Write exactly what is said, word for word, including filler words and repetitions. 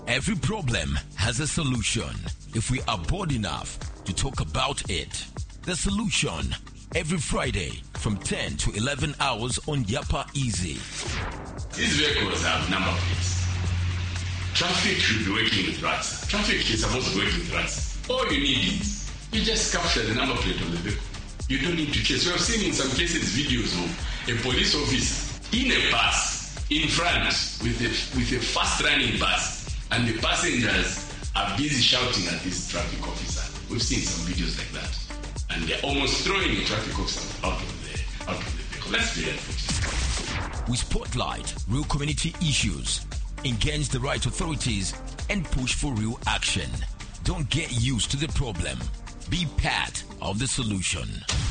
Every problem has a solution if we are bold enough to talk about it. The Solution, every Friday from ten to eleven hours on Yapa Easy. These vehicles have number plates. Traffic should be working with rats. Traffic is supposed to be working with rats. All you need is you just capture the number plate of the vehicle. You don't need to chase. We have seen in some cases videos of a police officer in a bus in front with a with a fast-running bus, and the passengers are busy shouting at this traffic officer. We've seen some videos like that, and they're almost throwing a traffic officer out of the out of the vehicle. That's very unfortunate. We spotlight real community issues, engage the right authorities, and push for real action. Don't get used to the problem. Be part of the solution.